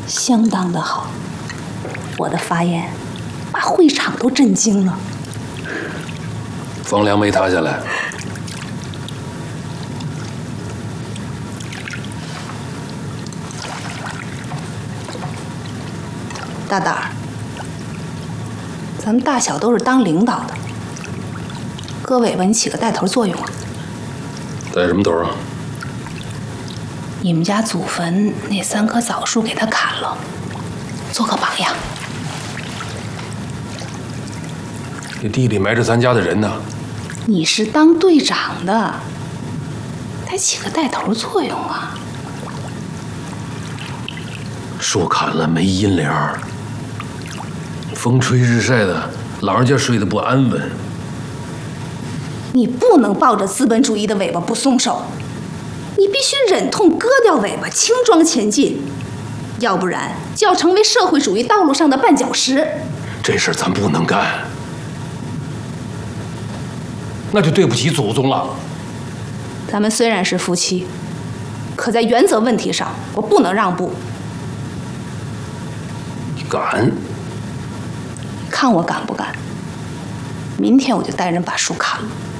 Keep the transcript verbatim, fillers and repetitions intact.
相当的好。我的发言把会场都震惊了。 房梁没塌下来。 大胆儿，咱们大小都是当领导的，搁尾巴你起个带头作用啊！ 带什么头啊？ 你们家祖坟那三棵枣树给他砍了，做个榜样。 这地里埋着咱家的人呢。 你是当队长的，得起个带头作用啊！ 树砍了没阴凉，风吹日晒的，老人家睡得不安稳。 你不能抱着资本主义的尾巴不松手，你必须忍痛割掉尾巴，轻装前进，要不然就要成为社会主义道路上的绊脚石。 这事儿咱不能干，那就对不起祖宗了。 咱们虽然是夫妻，可在原则问题上，我不能让步。 你敢？ 看我敢不敢？明天我就带人把树砍了。